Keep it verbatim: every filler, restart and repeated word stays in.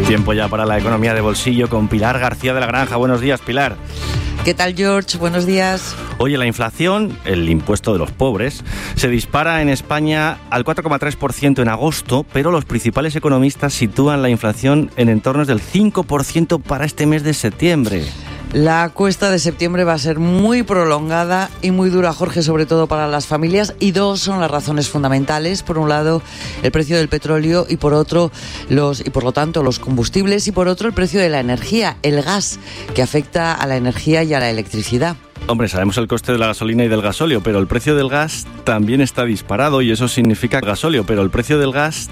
Tiempo ya para la economía de bolsillo con Pilar García de la Granja. Buenos días, Pilar. ¿Qué tal, George? Buenos días. Oye, la inflación, el impuesto de los pobres, se dispara en España al cuatro coma tres por ciento en agosto, pero los principales economistas sitúan la inflación en entornos del cinco por ciento para este mes de septiembre. La cuesta de septiembre va a ser muy prolongada y muy dura, Jorge, sobre todo para las familias, y dos son las razones fundamentales. Por un lado, el precio del petróleo y por otro, los y por lo tanto los combustibles, y por otro, el precio de la energía, el gas, que afecta a la energía y a la electricidad. Hombre, sabemos el coste de la gasolina y del gasóleo, pero el precio del gas también está disparado y eso significa gasóleo, pero el precio del gas